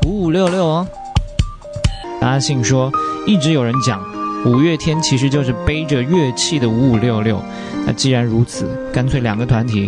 5566哦。阿信说，一直有人讲五月天其实就是背着乐器的5566，那既然如此，干脆两个团体